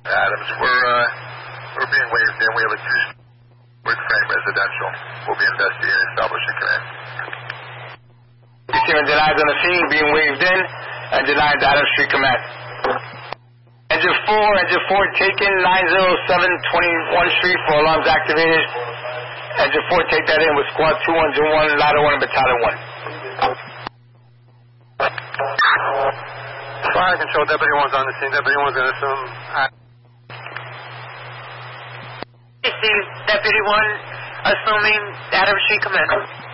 Adams, we're being waived in. We have a 2-story frame residential. We'll be investigating establishing command. Receiving denied on the scene, being waived in, and denied Adams Street Command. Engine 4 taken, 907 21 Street for alarms activated. Engine 4, take that in with squad 2, engine 1, ladder 1, and battalion 1. Fire control, deputy 1's on the scene. Deputy 1's going to assume. Deputy 1 assuming Adams Street Command.